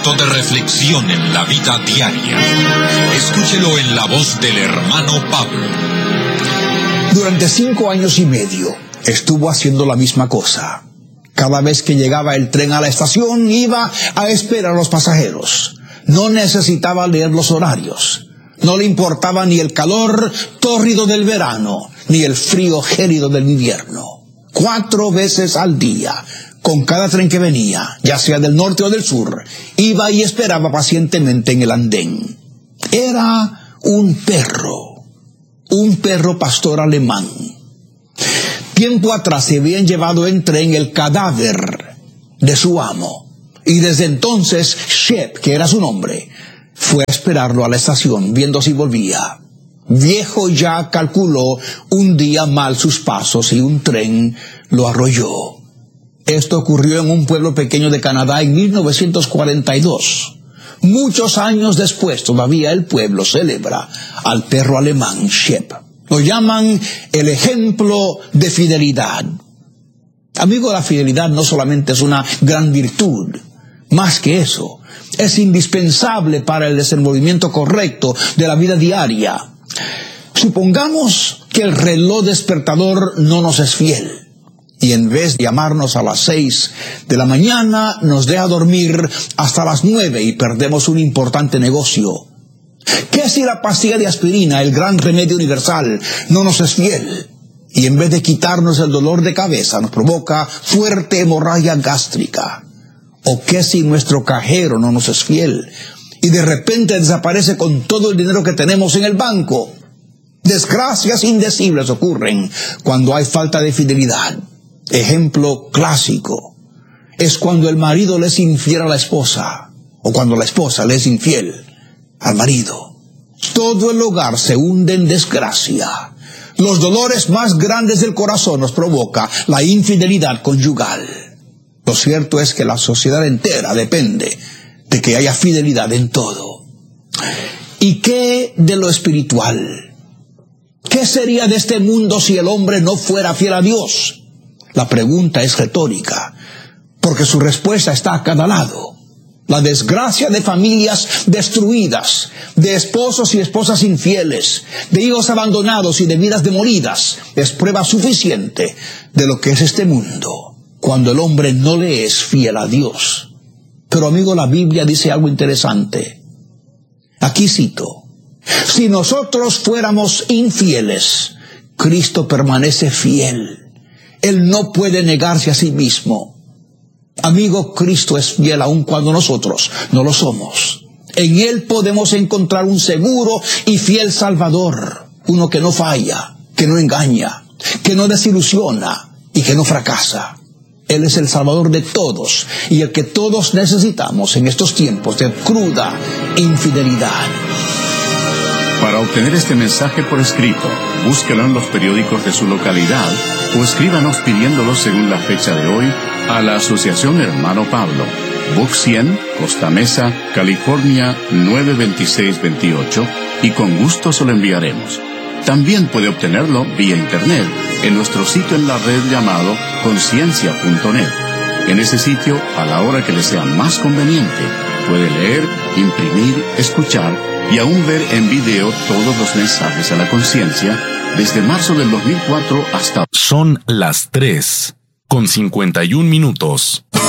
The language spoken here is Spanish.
momento de reflexión en la vida diaria. Escúchelo en la voz del hermano Pablo. Durante 5 años y medio estuvo haciendo la misma cosa. Cada vez que llegaba el tren a la estación, iba a esperar a los pasajeros. No necesitaba leer los horarios. No le importaba ni el calor tórrido del verano, ni el frío gélido del invierno. 4 veces al día, con cada tren que venía, ya sea del norte o del sur, iba y esperaba pacientemente en el andén. Era un perro pastor alemán. Tiempo atrás se habían llevado en tren el cadáver de su amo, y desde entonces Shep, que era su nombre, fue a esperarlo a la estación, viendo si volvía. Viejo ya calculó un día mal sus pasos y un tren lo arrolló. Esto ocurrió en un pueblo pequeño de Canadá en 1942. Muchos años después, todavía el pueblo celebra al perro alemán Shep. Lo llaman el ejemplo de fidelidad. Amigo, la fidelidad no solamente es una gran virtud, más que eso, es indispensable para el desenvolvimiento correcto de la vida diaria. Supongamos que el reloj despertador no nos es fiel, y en vez de llamarnos a las 6 de la mañana, nos deja dormir hasta las 9 y perdemos un importante negocio. ¿Qué si la pastilla de aspirina, el gran remedio universal, no nos es fiel? Y en vez de quitarnos el dolor de cabeza, nos provoca fuerte hemorragia gástrica. ¿O qué si nuestro cajero no nos es fiel y de repente desaparece con todo el dinero que tenemos en el banco? Desgracias indecibles ocurren cuando hay falta de fidelidad. Ejemplo clásico es cuando el marido le es infiel a la esposa, o cuando la esposa le es infiel al marido. Todo el hogar se hunde en desgracia. Los dolores más grandes del corazón nos provoca la infidelidad conyugal. Lo cierto es que la sociedad entera depende de que haya fidelidad en todo. ¿Y qué de lo espiritual? ¿Qué sería de este mundo si el hombre no fuera fiel a Dios? La pregunta es retórica, porque su respuesta está a cada lado. La desgracia de familias destruidas, de esposos y esposas infieles, de hijos abandonados y de vidas demolidas, es prueba suficiente de lo que es este mundo cuando el hombre no le es fiel a Dios. Pero amigo, la Biblia dice algo interesante. Aquí cito: si nosotros fuéramos infieles, Cristo permanece fiel. Él no puede negarse a sí mismo. Amigo, Cristo es fiel aun cuando nosotros no lo somos. En Él podemos encontrar un seguro y fiel Salvador, uno que no falla, que no engaña, que no desilusiona y que no fracasa. Él es el Salvador de todos y el que todos necesitamos en estos tiempos de cruda infidelidad. Para obtener este mensaje por escrito, búsquelo en los periódicos de su localidad o escríbanos pidiéndolo según la fecha de hoy a la Asociación Hermano Pablo, Box 100, Costa Mesa, California 92628, y con gusto se lo enviaremos. También puede obtenerlo vía internet en nuestro sitio en la red llamado conciencia.net. En ese sitio, a la hora que le sea más conveniente, puede leer, imprimir, escuchar y aún ver en video todos los mensajes a la conciencia desde marzo del 2004 hasta... Son las 3:51.